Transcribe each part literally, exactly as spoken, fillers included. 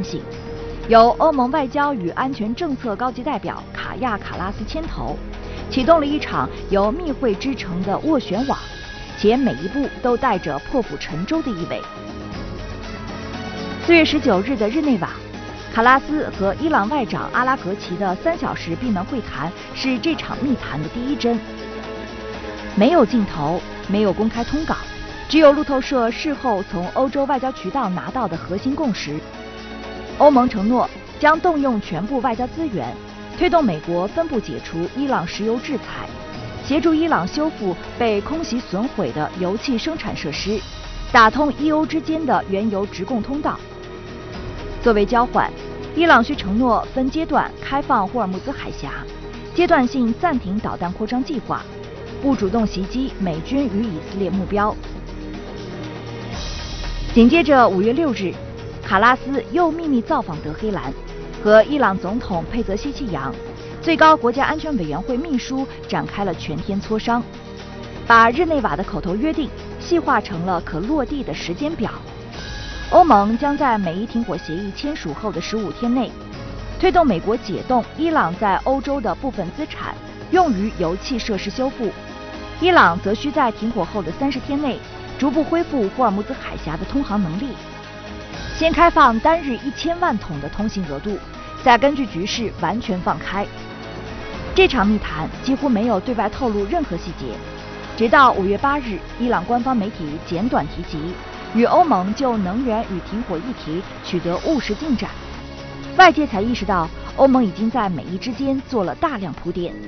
性，由欧盟外交与安全政策高级代表卡亚·卡拉斯牵头，启动了一场由密会织成的斡旋网，且每一步都带着破釜沉舟的意味。四月十九日的日内瓦，卡拉斯和伊朗外长阿拉格齐的三小时闭门会谈是这场密谈的第一针。没有镜头，没有公开通稿，只有路透社事后从欧洲外交渠道拿到的核心共识。欧盟承诺将动用全部外交资源，推动美国分步解除伊朗石油制裁，协助伊朗修复被空袭损毁的油气生产设施，打通伊欧之间的原油直供通道。作为交换，伊朗需承诺分阶段开放霍尔木兹海峡，阶段性暂停导弹扩张计划，不主动袭击美军与以色列目标。紧接着五月六日，卡拉斯又秘密造访德黑兰，和伊朗总统佩泽希奇扬、最高国家安全委员会秘书展开了全天磋商，把日内瓦的口头约定细化成了可落地的时间表。欧盟将在美伊停火协议签署后的十五天内，推动美国解冻伊朗在欧洲的部分资产，用于油气设施修复。伊朗则需在停火后的三十天内，逐步恢复霍尔木兹海峡的通航能力，先开放单日一千万桶的通行额度，再根据局势完全放开。这场密谈几乎没有对外透露任何细节，直到五月八日，伊朗官方媒体简短提及与欧盟就能源与停火议题取得务实进展，外界才意识到欧盟已经在美伊之间做了大量铺垫。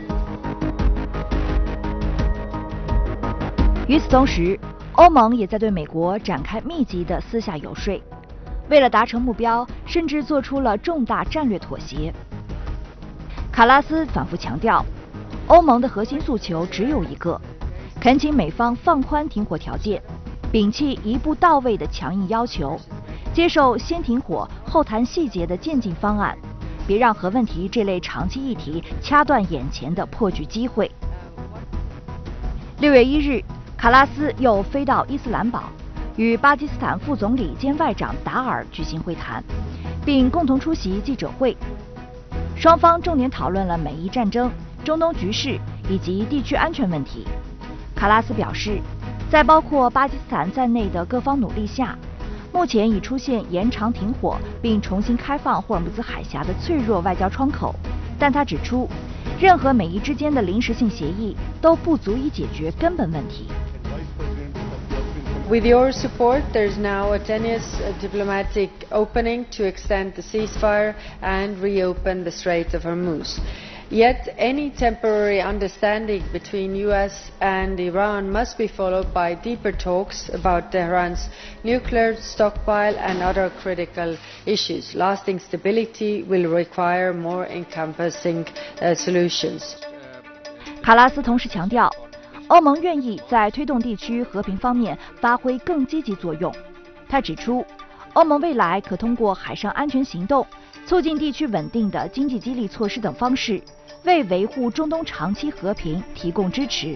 与此同时，欧盟也在对美国展开密集的私下游说，为了达成目标，甚至做出了重大战略妥协。卡拉斯反复强调，欧盟的核心诉求只有一个，恳请美方放宽停火条件，摒弃一步到位的强硬要求，接受先停火后谈细节的渐进方案，别让核问题这类长期议题掐断眼前的破局机会。六月一日，卡拉斯又飞到伊斯兰堡，与巴基斯坦副总理兼外长达尔举行会谈，并共同出席记者会。双方重点讨论了美伊战争、中东局势以及地区安全问题。卡拉斯表示，在包括巴基斯坦在内的各方努力下，目前已出现延长停火并重新开放霍尔木兹海峡的脆弱外交窗口，但他指出，任何美伊之间的临时性协议都不足以解决根本问题。 With your support, there is now a tenuous uh, diplomatic opening to extend the ceasefire and reopen the Strait of Hormuz. Yet, any temporary understanding between U S and Iran must be followed by deeper talks about Tehran's nuclear stockpile and other critical issues. Lasting stability will require more encompassing uh, solutions. 卡拉斯同时强调，欧盟愿意在推动地区和平方面发挥更积极作用。他指出，欧盟未来可通过海上安全行动、促进地区稳定的经济激励措施等方式，为维护中东长期和平提供支持。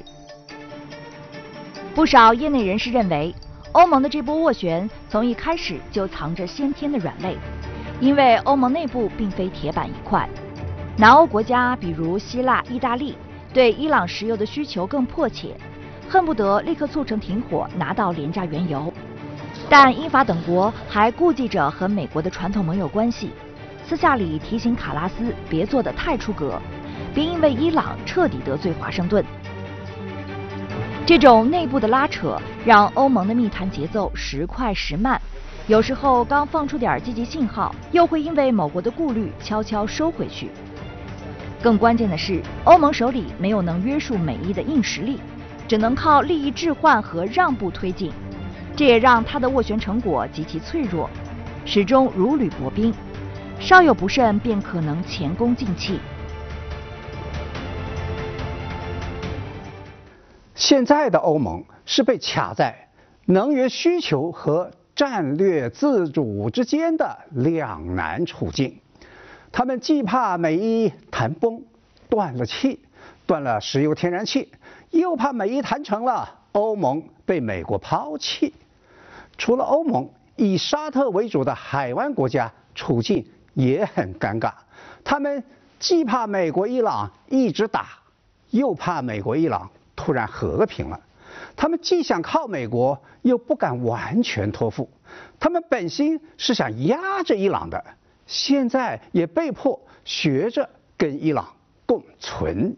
不少业内人士认为，欧盟的这波斡旋从一开始就藏着先天的软肋，因为欧盟内部并非铁板一块。南欧国家比如希腊、意大利，对伊朗石油的需求更迫切，恨不得立刻促成停火，拿到廉价原油。但英法等国还顾忌着和美国的传统盟友关系，私下里提醒卡拉斯别做得太出格，别因为伊朗彻底得罪华盛顿。这种内部的拉扯让欧盟的密谈节奏时快时慢，有时候刚放出点积极信号，又会因为某国的顾虑悄悄收回去。更关键的是，欧盟手里没有能约束美伊的硬实力，只能靠利益置换和让步推进，这也让他的斡旋成果极其脆弱，始终如履薄冰，稍有不慎便可能前功尽弃。 现在的欧盟是被卡在能源需求和战略自主之间的两难处境。他们既怕美伊谈崩，断了气，断了石油天然气，又怕美伊谈成了，欧盟被美国抛弃。除了欧盟，以沙特为主的海湾国家处境也很尴尬。他们既怕美国、伊朗一直打，又怕美国、伊朗突然和平了。他们既想靠美国，又不敢完全托付。他们本心是想压着伊朗的，现在也被迫学着跟伊朗共存。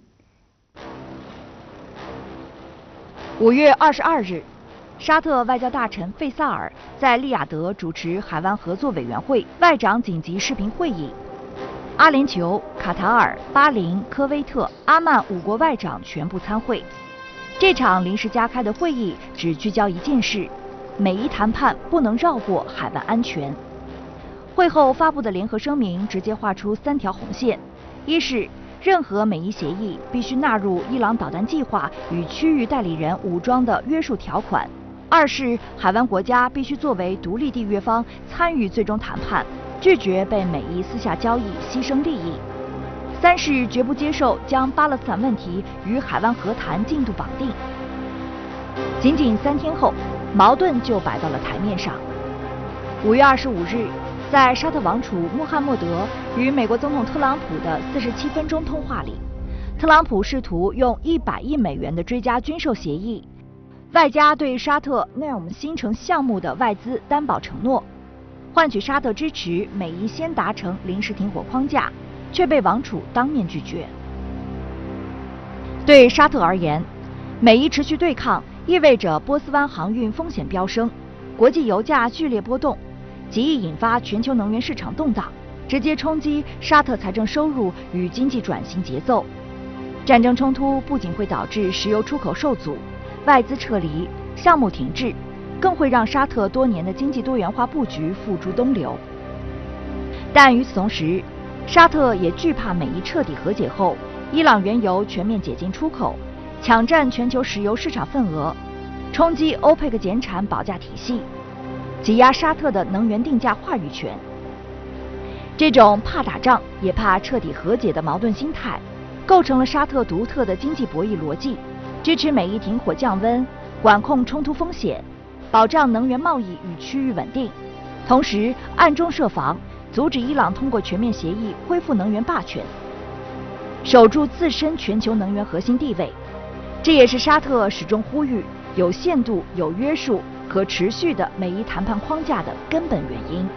五月二十二日，沙特外交大臣费萨尔在利雅得主持海湾合作委员会外长紧急视频会议。阿联酋、卡塔尔、巴林、科威特、阿曼五国外长全部参会。这场临时加开的会议只聚焦一件事：美伊谈判不能绕过海湾安全。会后发布的联合声明直接画出三条红线：一是任何美伊协议必须纳入伊朗导弹计划与区域代理人武装的约束条款；二是海湾国家必须作为独立缔约方参与最终谈判，拒绝被美伊私下交易牺牲利益；三是绝不接受将巴勒斯坦问题与海湾和谈进度绑定。仅仅三天后，矛盾就摆到了台面上。五月二十五日，在沙特王储穆罕默德与美国总统特朗普的四十七分钟通话里，特朗普试图用一百亿美元的追加军售协议，外加对沙特 N E O M 新城项目的外资担保承诺，换取沙特支持美伊先达成临时停火框架，却被王储当面拒绝。对沙特而言，美伊持续对抗意味着波斯湾航运风险飙升，国际油价剧烈波动，极易引发全球能源市场动荡，直接冲击沙特财政收入与经济转型节奏。战争冲突不仅会导致石油出口受阻、外资撤离、项目停滞，更会让沙特多年的经济多元化布局付诸东流。但与此同时，沙特也惧怕美伊彻底和解后，伊朗原油全面解禁出口，抢占全球石油市场份额，冲击欧佩克减产保价体系，挤压沙特的能源定价话语权。这种怕打仗也怕彻底和解的矛盾心态，构成了沙特独特的经济博弈逻辑，支持美伊停火降温，管控冲突风险，保障能源贸易与区域稳定，同时暗中设防，阻止伊朗通过全面协议恢复能源霸权，守住自身全球能源核心地位。这也是沙特始终呼吁有限度、有约束、可持续的美伊谈判框架的根本原因。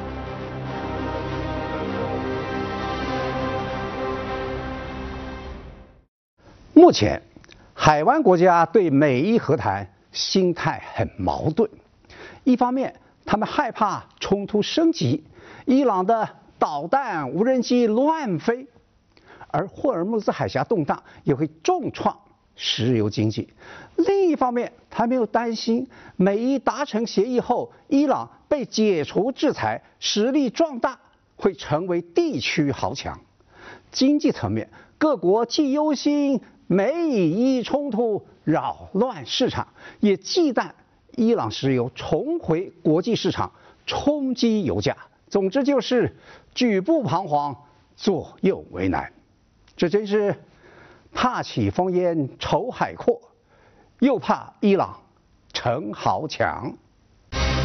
目前，海湾国家对美伊和谈心态很矛盾。一方面，他们害怕冲突升级，伊朗的导弹、无人机乱飞，而霍尔木兹海峡动荡也会重创石油经济。另一方面，他们又担心美伊达成协议后，伊朗被解除制裁，实力壮大，会成为地区豪强。经济层面，各国既忧心美伊冲突扰乱市场，也忌惮伊朗石油重回国际市场，冲击油价。总之就是举步彷徨，左右为难。这真是怕起风烟愁海阔，又怕伊朗成豪强。